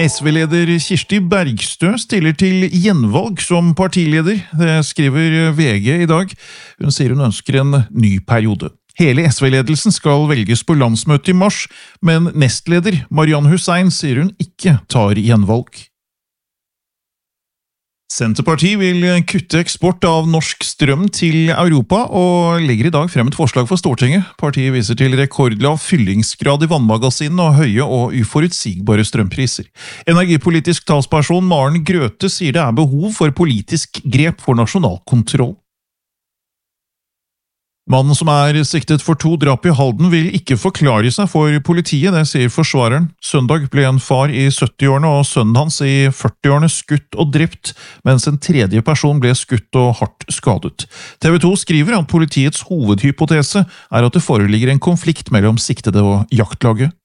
SV-leder Kirsti Bergstø stiller til gjenvalg som partileder, det skriver VG i dag. Hun sier hun ønsker en ny periode. Hele SV-ledelsen skal velges på landsmøtet i mars, men nestleder Mariann Hussein sier hun ikke tar gjenvalg. Senterpartiet vil kutte eksport av norsk strøm til Europa og legger i dag frem et forslag for Stortinget. Partiet viser til rekordlav fyllingsgrad i vannmagasinene og høye og uforutsigbare strømpriser. Energipolitisk talsperson Maren Grøthe sier det er behov for politisk grep for nasjonal kontroll. Mannen som er siktet for 2 drap i Halden vil ikke forklare seg for politiet, det sier forsvareren. Søndag ble en far i 70-årene og sønnen hans i 40-årene skutt og drept, mens en tredje person ble skutt og hardt skadet. TV 2 skriver at politiets hovedhypotese er at det foreligger en konflikt mellom siktede og jaktlaget.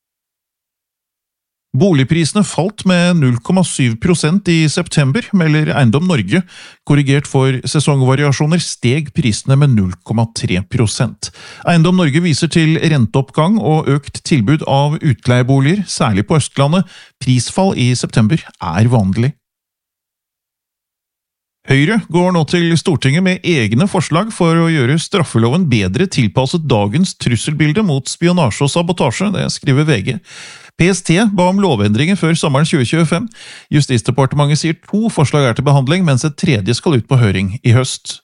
Boligprisene falt med 0,7% i september, melder Eiendom Norge. Korrigert for sesongvariasjoner steg prisene med 0,3%. Eiendom Norge viser til renteoppgang og økt tilbud av utleieboliger, særlig på Østlandet. Prisfall i september er vanlig. Høyre går nå til Stortinget med egne forslag for å gjøre straffeloven bedre tilpasset dagens trusselbilde mot spionasje og sabotasje, det skriver VG. PST ba om lovendringer før sommeren 2025. Justisdepartementet sier 2 forslag er til behandling, mens et tredje skal ut på høring i høst.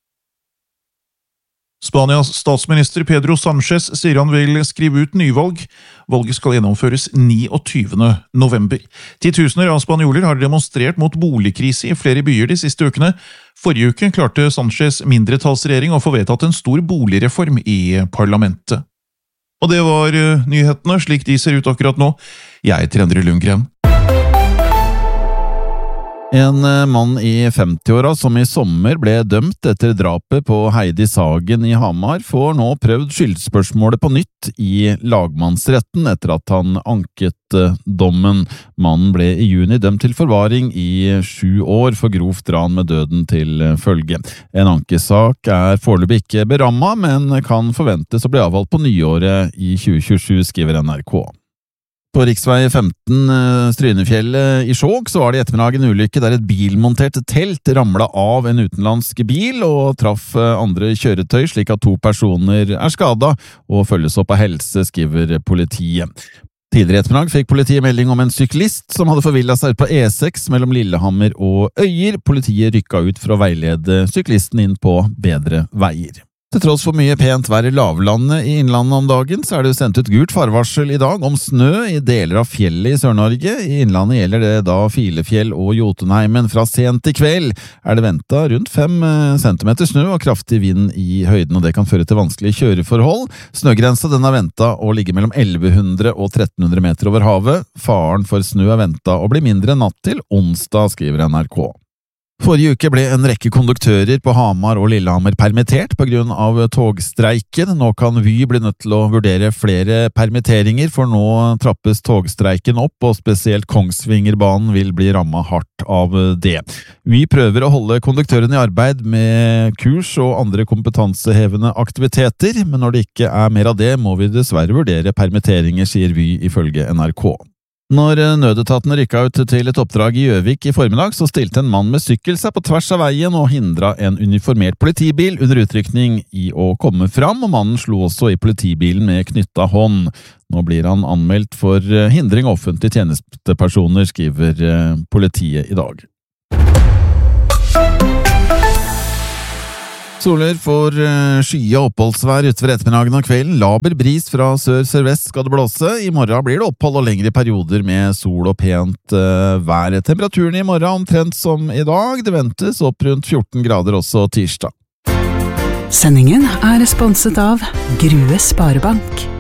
Spanias statsminister Pedro Sánchez sier han vil skrive ut nyvalg. Valget skal gjennomføres 29. november. Titusener av spanjoler har demonstrert mot boligkrise i flere byer de siste ukene. Forrige uke klarte Sánchez mindretallsregjering å få vedtatt en stor boligreform i parlamentet. Og det var nyhetene, slik de ser ut akkurat nå. Jeg heter Endre Lundgren. En mann i 50-åra som i sommer ble dømt etter drapet på Heidi Sagen i Hamar, får nå prøvd skyldspørsmålet på nytt i lagmannsretten etter at han anket dommen. Mannen ble i juni dømt til forvaring i 7 år for grovt ran med døden til følge. En ankesak er foreløpig ikke berammet, men kan forventes å bli avholdt på nyåret i 2027, skriver NRK. På riksvei 15 Strynefjellet i Skjåk så var det i ettermiddag en ulykke der et bilmontert telt ramlet av en utenlandsk bil og traff andre kjøretøy, slik at 2 personer er skadet og følges opp av helse, skriver politiet. Tidligere i ettermiddag fikk politiet melding om en syklist som hadde forvillet seg ut på E6 mellom Lillehammer og Øyer. Politiet rykket ut for å veilede syklisten inn på bedre veier. Til tross for mye pent vær i lavlandet i innlandet om dagen, så er det sendt ut gult farvarsel i dag om snø i deler av fjellet i Sør-Norge. I innlandet gjelder det da Filefjell og Jotunheimen. Fra sent til kveld er det ventet rundt 5 centimeter snø og kraftig vind i høyden, og det kan føre til vanskelige kjøreforhold. Snøgrensa den er ventet å ligge mellom 1100 og 1300 meter over havet. Faren for snø er ventet å bli mindre natt til onsdag, skriver NRK. Forrige uke ble en rekke konduktører på Hamar og Lillehammer permittert på grunn av togstreiken. Nå kan Vy bli nødt til å vurdere flere permitteringer, for nå trappes togstreiken opp, og spesielt Kongsvingerbanen vil bli rammet hardt av det. Vy prøver å holde konduktørene i arbeid med kurs og andre kompetansehevende aktiviteter, men når det ikke er mer av det, må vi dessverre vurdere permitteringer, sier Vy ifølge NRK. Når nødetaten rykket ut til et oppdrag i Gjøvik i formiddag, så stilte en mann med sykkel seg på tvers av veien og hindret en uniformert politibil under utrykning i å komme fram, og mannen slo også i politibilen med knyttet hånd. Nå blir han anmeldt for hindring av offentlige tjenestepersoner, skriver politiet i dag. Soler for skya oppholdsvær utover ettermiddagen og kvelden. Laber bris fra sør-sørvest skal det blåse. I morgen blir det opphold og lengre perioder med sol og pent vær. Temperaturen i morgen omtrent som i dag. Det ventes opp rundt 14 grader også tirsdag. Sendingen er sponset av Grue Sparebank.